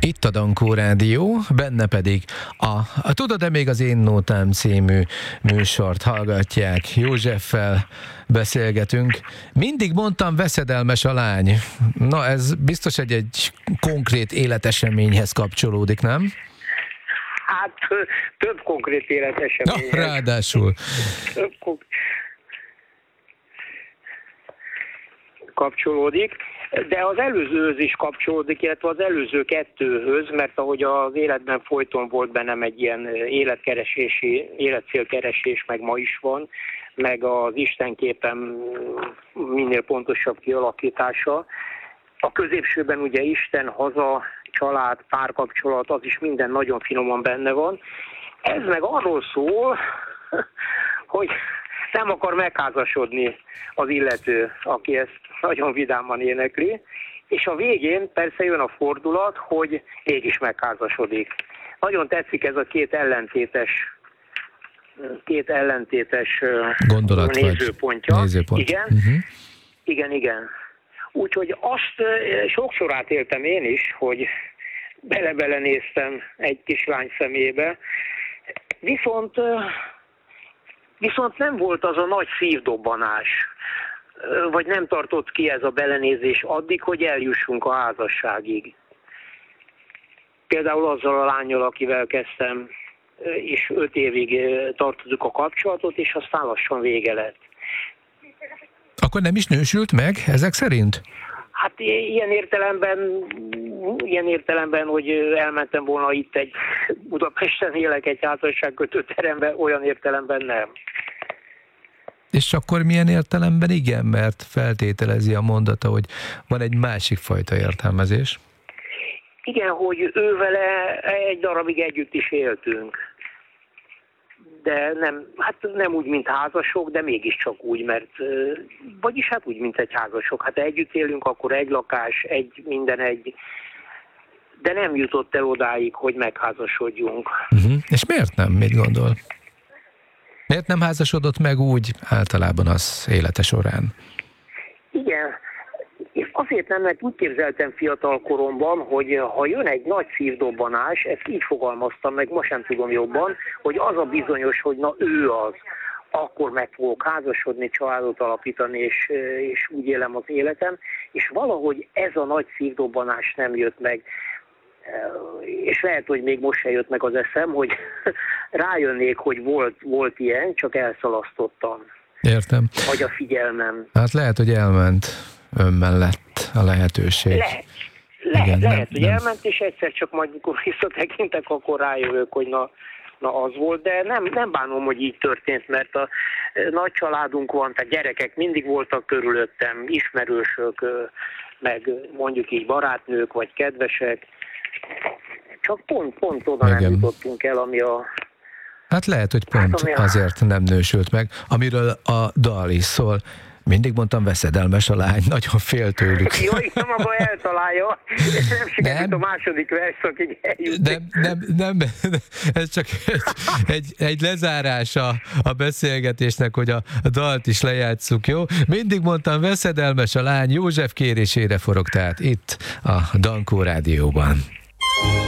Itt a Dankó Rádió, benne pedig a Tudod-e még az én nótám című műsort hallgatják. Józseffel beszélgetünk. Mindig mondtam, veszedelmes a lány. Na, ez biztos egy konkrét életeseményhez kapcsolódik, nem? Hát több konkrét életeseményhez. Na, ráadásul. Kapcsolódik, de az előzőhöz is kapcsolódik, illetve az előző kettőhöz, mert ahogy az életben folyton volt bennem egy ilyen életcélkeresés, meg ma is van, meg az Istenképem minél pontosabb kialakítása. A középsőben ugye Isten, haza, család, párkapcsolat, az is minden nagyon finoman benne van. Ez meg arról szól, hogy nem akar megházasodni az illető, aki ezt nagyon vidáman énekli, és a végén persze jön a fordulat, hogy mégis megházasodik. Nagyon tetszik ez a két ellentétes gondolat nézőpontja. Nézőpont. Igen, igen. Úgyhogy azt sokszor átéltem én is, hogy bele-bele néztem egy kislány szemébe, viszont nem volt az a nagy szívdobbanás, vagy nem tartott ki ez a belenézés addig, hogy eljussunk a házasságig. Például azzal a lánnyal, akivel kezdtem, és 5 évig tartottuk a kapcsolatot, és aztán lassan vége lett. Akkor nem is nősült meg ezek szerint? Hát ilyen értelemben, hogy elmentem volna itt egy Budapesten élek egy házasságkötő teremben, olyan értelemben nem. És akkor milyen értelemben igen, mert feltételezi a mondata, hogy van egy másik fajta értelmezés. Igen, hogy ővele egy darabig együtt is éltünk. De nem úgy, mint házasok, de mégiscsak úgy, vagyis hát úgy, mint egy házasok. Hát együtt élünk, akkor egy lakás, de nem jutott el odáig, hogy megházasodjunk. És miért nem? Mit gondol? Miért nem házasodott meg úgy általában az élete során? Igen, és azért nem, mert úgy képzeltem fiatal koromban, hogy ha jön egy nagy szívdobbanás, ezt így fogalmaztam meg, ma sem tudom jobban, hogy az a bizonyos, hogy na ő az, akkor meg fogok házasodni, családot alapítani, és úgy élem az életem, és valahogy ez a nagy szívdobbanás nem jött meg. És lehet, hogy még most se jött meg az eszem, hogy rájönnék, hogy volt ilyen, csak elszalasztottam. Értem. Vagy a figyelmem. Hát lehet, hogy elment ön mellett a lehetőség. Lehet, hogy elment, és egyszer csak majd, mikor visszatekintek, akkor rájövök, hogy na az volt, de nem bánom, hogy így történt, mert a nagy családunk van, tehát gyerekek mindig voltak körülöttem, ismerősök, meg mondjuk így barátnők, vagy kedvesek. Csak pont oda nem jutottunk el, ami a... Hát lehet, hogy pont azért nem nősült meg, amiről a dal is szól. Mindig mondtam, veszedelmes a lány, nagyon fél tőlük. Jó, itt maga eltalálja, és nem sikerült a második verszakig eljutni. Nem, ez csak egy lezárása a beszélgetésnek, hogy a dalt is lejátsszuk, jó? Mindig mondtam, veszedelmes a lány, József kérésére forog, tehát itt a Dankó Rádióban.